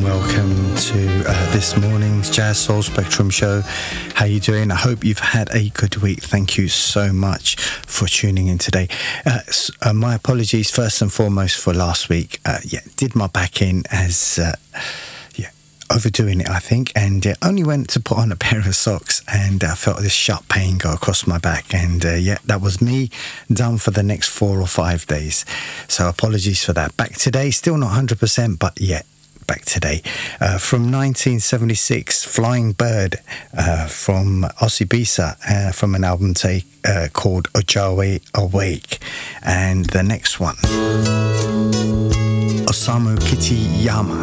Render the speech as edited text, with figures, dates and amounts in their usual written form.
welcome to this morning's Jazz Soul Spectrum show. How you doing? I hope you've had a good week. Thank you so much for tuning in today. My apologies first and foremost for last week. Did my back in as overdoing it, I think, and only went to put on a pair of socks and I felt this sharp pain go across my back, and that was me done for the next 4 or 5 days. So apologies for that. Back today, still not 100%, but back today. From 1976, Flying Bird from Osibisa, from an album called Ojawe Awake. And the next one, Osamu Kitayama,